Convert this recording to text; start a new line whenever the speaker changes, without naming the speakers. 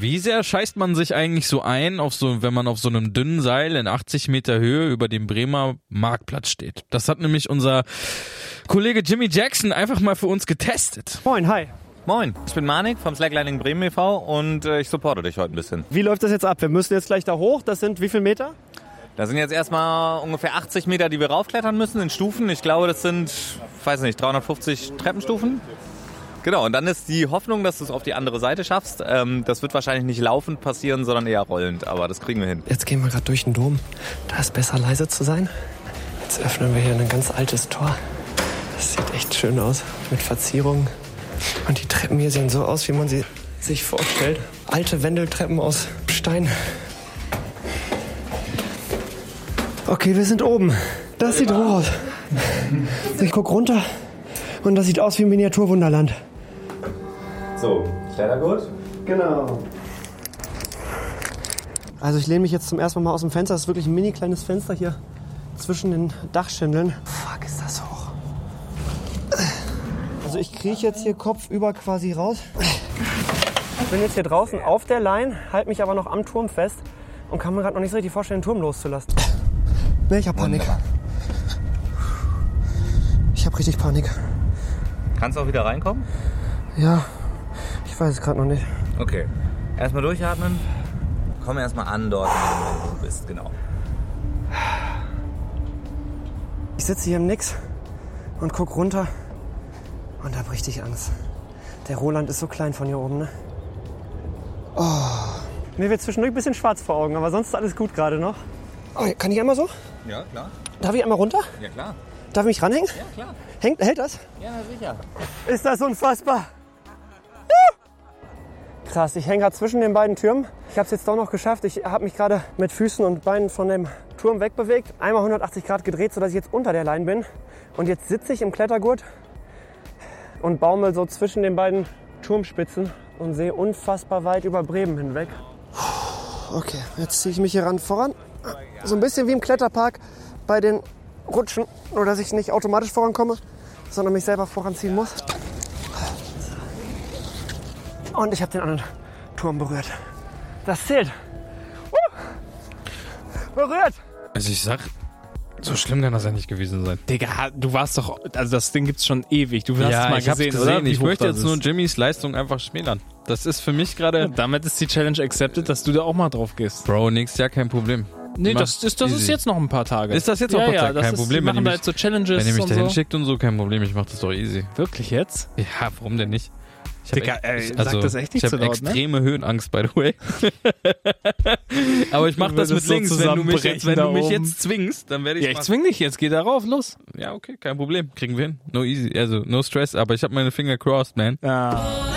Wie sehr scheißt man sich eigentlich so ein, wenn man auf so einem dünnen Seil in 80 Meter Höhe über dem Bremer Marktplatz steht? Das hat nämlich unser Kollege Jimmy Jackson einfach mal für uns getestet.
Moin, hi.
Moin, ich bin Manik vom Slacklining Bremen e.V. und ich supporte dich heute ein bisschen.
Wie läuft das jetzt ab? Wir müssen jetzt gleich da hoch. Das sind wie viele Meter?
Da sind jetzt erstmal ungefähr 80 Meter, die wir raufklettern müssen in Stufen. Ich glaube, das sind, 350 Treppenstufen. Genau, und dann ist die Hoffnung, dass du es auf die andere Seite schaffst. Das wird wahrscheinlich nicht laufend passieren, sondern eher rollend, aber das kriegen wir hin.
Jetzt gehen wir gerade durch den Dom. Da ist besser leise zu sein. Jetzt öffnen wir hier ein ganz altes Tor. Das sieht echt schön aus, mit Verzierungen. Und die Treppen hier sehen so aus, wie man sie sich vorstellt. Alte Wendeltreppen aus Stein. Okay, wir sind oben. Das sieht hoch aus. Ich guck runter und das sieht aus wie ein Miniaturwunderland.
So, Klettergurt?
Genau. Also ich lehne mich jetzt zum ersten Mal aus dem Fenster. Das ist wirklich ein mini kleines Fenster hier zwischen den Dachschindeln. Fuck, ist das hoch. Also ich krieche jetzt hier kopfüber quasi raus. Ich bin jetzt hier draußen auf der Line, halte mich aber noch am Turm fest und kann mir gerade noch nicht so richtig vorstellen, den Turm loszulassen. Nee, ich hab Panik. Ich hab richtig Panik.
Kannst du auch wieder reinkommen?
Ja, ich weiß es gerade noch nicht.
Okay, erstmal durchatmen. Komm erstmal an dort, wo du bist, genau.
Ich sitze hier im Nix und guck runter und da hab richtig Angst. Der Roland ist so klein von hier oben, ne? Oh. Mir wird zwischendurch ein bisschen schwarz vor Augen, aber sonst ist alles gut gerade noch. Oh, kann ich einmal so?
Ja, klar.
Darf ich einmal runter?
Ja, klar.
Darf ich mich ranhängen?
Ja, klar.
Hält das?
Ja, sicher.
Ist das unfassbar? Krass, ich hänge gerade zwischen den beiden Türmen. Ich habe es jetzt doch noch geschafft. Ich habe mich gerade mit Füßen und Beinen von dem Turm wegbewegt. Einmal 180 Grad gedreht, sodass ich jetzt unter der Leine bin. Und jetzt sitze ich im Klettergurt und baumel so zwischen den beiden Turmspitzen und sehe unfassbar weit über Bremen hinweg. Okay, jetzt ziehe ich mich hier voran. So ein bisschen wie im Kletterpark bei den Rutschen. Nur, dass ich nicht automatisch vorankomme, sondern mich selber voranziehen muss. Und ich habe den anderen Turm berührt. Das zählt. Berührt!
Also ich sag, so schlimm kann das ja nicht gewesen sein.
Digga, du warst doch, also das Ding gibt's schon ewig. Du hast es mal
ich hab's
gesehen,
gesehen.
oder? Wie
Ich
hoch
möchte
das
jetzt nur
ist.
Jimmys Leistung einfach schmälern. Das ist für mich gerade...
Damit ist die Challenge accepted, dass du da auch mal drauf gehst.
Bro, nächstes Jahr kein Problem.
Nee, das ist jetzt noch ein paar Tage.
Ist das jetzt noch ein paar Tage? Kein Problem.
Wir machen da jetzt so Challenges
Wenn ihr mich
und
da
so.
hinschickt und so, kein Problem. Ich mach das doch easy.
Wirklich jetzt?
Ja, warum denn nicht?
Digga, sag das echt nicht
ich
so
habe
laut, ne?
extreme Höhenangst, by the way. Aber ich mach das mit
so
links. Wenn du mich
zusammenbrechen
jetzt zwingst, dann werde ich
Ja, ich zwing dich jetzt. Geh darauf, los.
Ja, okay, kein Problem. Kriegen wir hin. No easy. Also, no stress. Aber ich habe meine Finger crossed, man.
Ja.